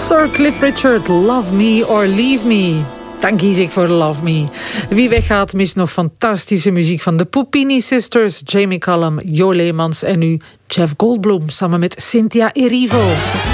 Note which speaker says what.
Speaker 1: Sir Cliff Richard, Love Me or Leave Me. Dan kies ik voor Love Me. Wie weggaat mist nog fantastische muziek van de Puppini Sisters, Jamie Cullum, Jo Leemans en nu Jeff Goldblum samen met Cynthia Erivo.